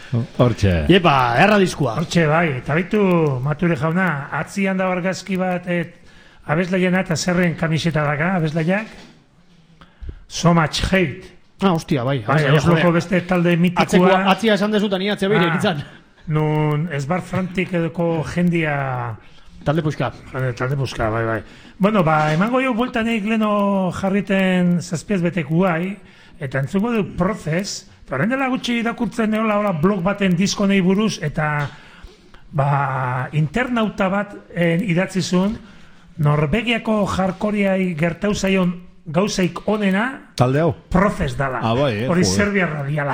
Hortxe. Iepa, erra diskua. Hortxe, bai, eta baitu, Mature jauna, atzian da argazki bat, abeslaiena eta zerren kamiseta daka, abeslaiak? So much hate. Hostia, bai. Osloko beste talde mitikoa. Atzia esan dezutan ia, atzia behire egitzan. Nun, Esbar Frantik edoko jendia... Talde puska. Talde puska, bai. Bueno, emango jo bueltan leno jarriten zazpiaz betek guai, eta entzuko du Process, horren dela gutxi irakurtzen neola blog baten diskonei buruz, eta internauta bat idatzi zuen, Norvegiako jarkoriai gertau zaion gauzaik onena, talde hau? Process dala. Hori Serbia radiala.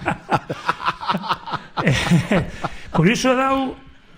Kurioso dau,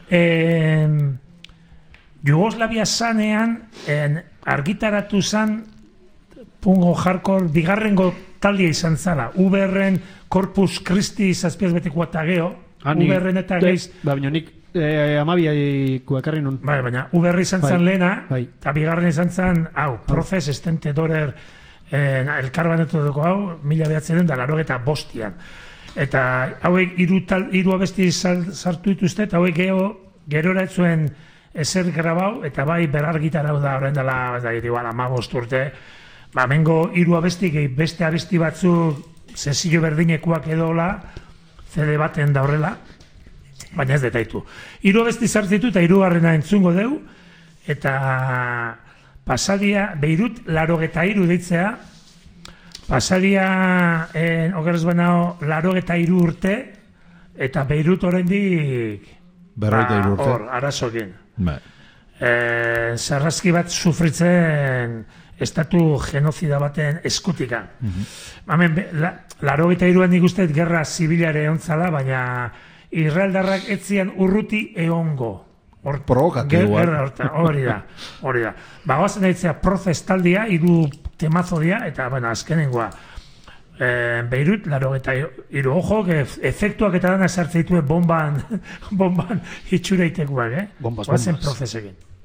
Jugoslavia zanean argitaratu zan pungo hardcore bigarrengo taldia izan zala. UBR-en Corpus Christi zazpiaz betikoa eta geho. UBR-en eta geiz... Nik amabiaiko ekarri nun. Baina UBR izan zan lehena, eta bigarren izan zan, Process Estente Dorer elkarbanetu dugu hau, 1985an. Eta hauek hiru abesti sartu dituzte, eta hauek gerora ez zuen ezer grabau, eta bai berargitarau da horren dela, igual 15 urte, mengo hiru abesti gehi beste abesti batzuk sesillo berdinekuak edola, CD baten da horrela, baina ez detaitu. Hiru abesti sartzitu eta hirugarrena entzungo deu, eta pasadia, Beirut 83 deitzea, pasadia okerrez banao 83 urte, eta Beirut oraindik hor, arazokin. Sarrazki bat sufritzen estatu genozida baten eskutika. Laro eta iruan nik usteet gerra zibilare ontzala, baina Israeldarrak etzian urruti eongo. Provokatiboa. Hori da. Bagoazen eitzea Process taldia, hiru temazo dia, eta azkenengoa. Beirut, laro eta iru, ojo, efektuak eta dana sartzen dituen bomban itxureitekoak, Bazen Processekin.